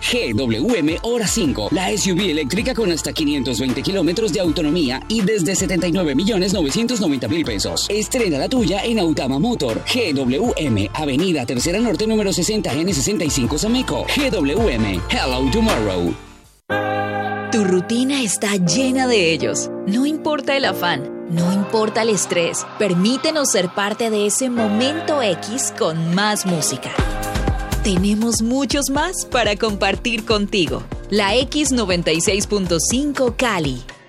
GWM Hora 5, la SUV eléctrica con hasta 520 kilómetros de autonomía y desde 79.990.000 pesos. Estrena la tuya en Autama Motor. GWM, Avenida Tercera Norte número 60 N65 Sameco. GWM, Hello Tomorrow. Tu rutina está llena de ellos. No importa el afán, no importa el estrés. Permítenos ser parte de ese momento X con más música. Tenemos muchos más para compartir contigo. La X96.5 Cali.